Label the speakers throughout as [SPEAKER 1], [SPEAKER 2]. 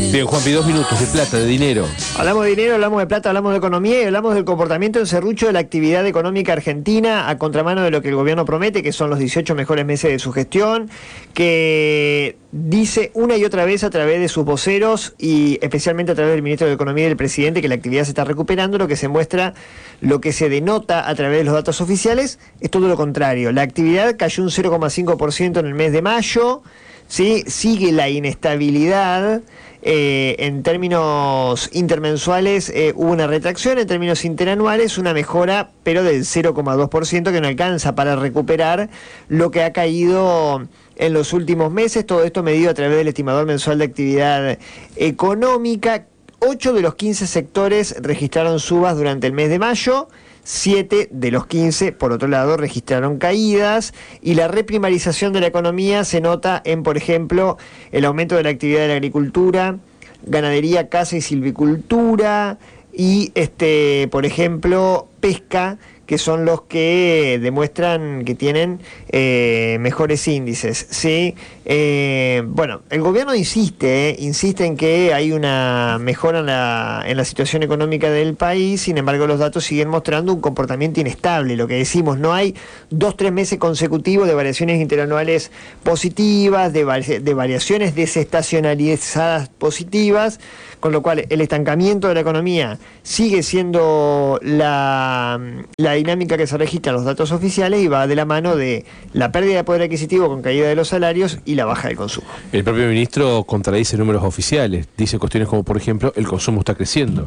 [SPEAKER 1] Bien, Juanpi, 2 minutos de plata, de dinero.
[SPEAKER 2] Hablamos de dinero, hablamos de plata, hablamos de economía y hablamos del comportamiento en serrucho de la actividad económica argentina a contramano de lo que el gobierno promete, que son los 18 mejores meses de su gestión, que dice una y otra vez a través de sus voceros y especialmente a través del ministro de Economía y del presidente que la actividad se está recuperando. Lo que se muestra, lo que se denota a través de los datos oficiales es todo lo contrario. La actividad cayó un 0,5% en el mes de mayo, ¿sí? Sigue la inestabilidad. En términos intermensuales hubo una retracción, en términos interanuales una mejora, pero del 0,2%, que no alcanza para recuperar lo que ha caído en los últimos meses. Todo esto medido a través del estimador mensual de actividad económica. 8 de los 15 sectores registraron subas durante el mes de mayo. 7 de los 15, por otro lado, registraron caídas, y la reprimarización de la economía se nota en, por ejemplo, el aumento de la actividad de la agricultura, ganadería, caza y silvicultura, y por ejemplo, pesca, que son los que demuestran que tienen mejores índices, ¿sí? Bueno, el gobierno insiste en que hay una mejora en la situación económica del país. Sin embargo, los datos siguen mostrando un comportamiento inestable. Lo que decimos, no hay 2-3 meses consecutivos de variaciones interanuales positivas, de variaciones desestacionalizadas positivas, con lo cual el estancamiento de la economía sigue siendo la dinámica que se registra en los datos oficiales, y va de la mano de la pérdida de poder adquisitivo con caída de los salarios y la baja del consumo. El propio ministro contradice números oficiales, dice cuestiones como, por ejemplo, el consumo está creciendo,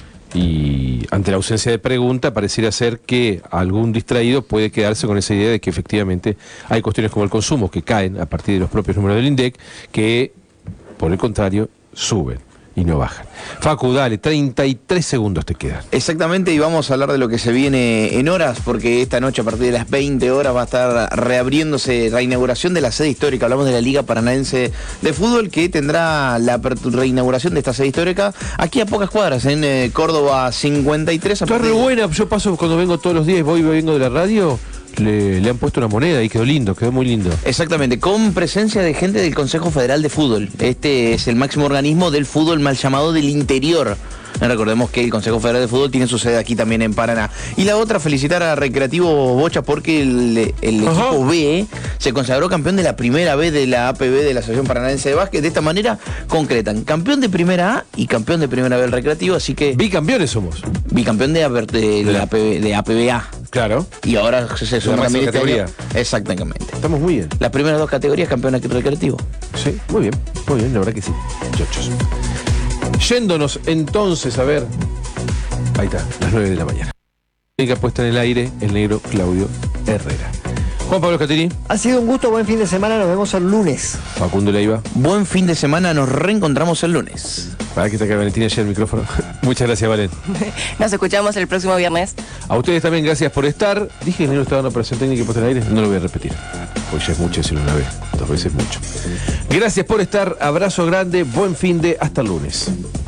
[SPEAKER 2] y ante la ausencia de pregunta pareciera ser que algún distraído puede quedarse con esa idea de que efectivamente hay cuestiones como el consumo que caen a partir de los propios números del INDEC, que por el contrario suben y no bajan. Facu, dale, 33 segundos te quedan.
[SPEAKER 3] Exactamente, y vamos a hablar de lo que se viene en horas, porque esta noche a partir de las 20 horas va a estar reabriéndose la inauguración de la sede histórica. Hablamos de la Liga Paranaense de Fútbol, que tendrá la reinauguración de esta sede histórica aquí a pocas cuadras, en Córdoba 53.
[SPEAKER 1] Está re buena, yo paso cuando vengo todos los días, vengo de la radio. Le han puesto una moneda y quedó lindo, quedó muy lindo.
[SPEAKER 3] Exactamente, con presencia de gente del Consejo Federal de Fútbol. Este es el máximo organismo del fútbol mal llamado del interior. Recordemos que el Consejo Federal de Fútbol tiene su sede aquí también en Paraná. Y la otra, felicitar a Recreativo Bocha, porque el equipo B se consagró campeón de la primera B de la APB de la Asociación Paranaense de Básquet. De esta manera concretan campeón de primera A y campeón de primera B del Recreativo, así que...
[SPEAKER 1] Bicampeones somos.
[SPEAKER 3] Bicampeón de APBA.
[SPEAKER 1] Claro.
[SPEAKER 3] Y ahora se suma también
[SPEAKER 1] categoría.
[SPEAKER 3] Exactamente.
[SPEAKER 1] Estamos muy bien.
[SPEAKER 3] Las primeras 2 categorías campeón aquí Recreativo.
[SPEAKER 1] Sí, muy bien, la verdad que sí. Chochos. Yéndonos entonces a ver. Ahí está, las 9 de la mañana. Puesta en el aire, el negro Claudio Herrera. Juan Pablo Catini.
[SPEAKER 2] Ha sido un gusto, buen fin de semana, nos vemos el lunes.
[SPEAKER 1] Facundo Leiva.
[SPEAKER 3] Buen fin de semana, nos reencontramos el lunes.
[SPEAKER 1] Para que saque Valentina ayer el micrófono. Muchas gracias, Valen.
[SPEAKER 4] Nos escuchamos el próximo viernes.
[SPEAKER 1] A ustedes también gracias por estar. Dije que el negro estaba en operación técnica y puesta en el aire, no lo voy a repetir. Pues ya es mucho decirlo una vez, 2 veces mucho. Gracias por estar, abrazo grande, buen fin de, hasta el lunes.